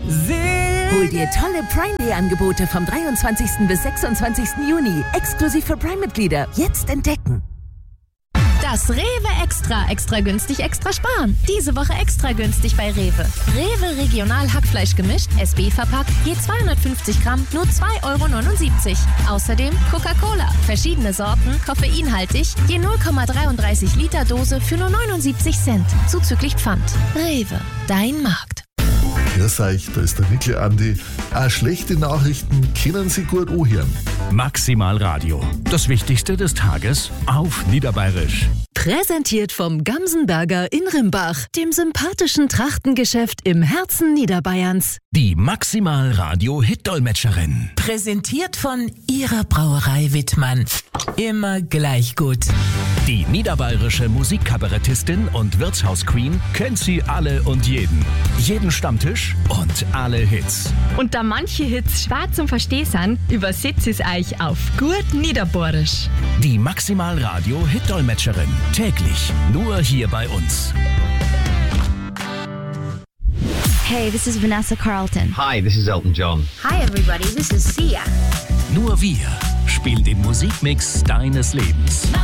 Hol dir tolle Prime Day Angebote vom 23. bis 26. Juni. Exklusiv für Prime-Mitglieder. Jetzt entdecken. Das Rewe Extra günstig, extra sparen. Diese Woche extra günstig bei Rewe. Rewe Regional Hackfleisch gemischt, SB verpackt, je 250 Gramm, nur 2,79 €. Außerdem Coca-Cola, verschiedene Sorten, koffeinhaltig, je 0,33 Liter Dose für nur 79 Cent. Zuzüglich Pfand. Rewe, dein Markt. Grüß euch, da ist der Mikl Andi. Auch schlechte Nachrichten können Sie gut anhören. Maximal Radio. Das Wichtigste des Tages auf Niederbayerisch. Präsentiert vom Gamsenberger in Rimbach, dem sympathischen Trachtengeschäft im Herzen Niederbayerns. Die Maximal Radio Hitdolmetscherin. Präsentiert von Ihrer Brauerei Wittmann. Immer gleich gut. Die niederbayerische Musikkabarettistin und Wirtshausqueen kennt sie alle und jeden. Jeden Stammtisch und alle Hits. Und da manche Hits schwer zum Verstehen sind, übersetzt es euch auf gut Niederbayerisch. Die Maximal Radio Hitdolmetscherin. Täglich nur hier bei uns. Hey, this is Vanessa Carlton. Hi, this is Elton John. Hi everybody, this is Sia. Nur wir spielen den Musikmix deines Lebens.